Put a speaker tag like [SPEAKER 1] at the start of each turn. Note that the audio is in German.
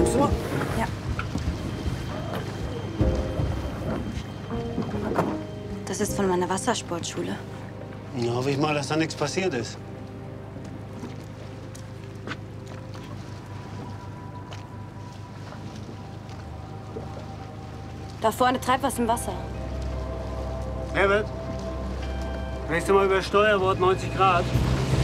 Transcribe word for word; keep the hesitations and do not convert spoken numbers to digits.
[SPEAKER 1] Nimmst du mal?
[SPEAKER 2] Ja. Das ist von meiner Wassersportschule.
[SPEAKER 1] Na, hoffe ich mal, dass da nichts passiert ist.
[SPEAKER 2] Da vorne treibt was im Wasser.
[SPEAKER 1] Herbert, nächstes Mal über Steuerbord neunzig Grad.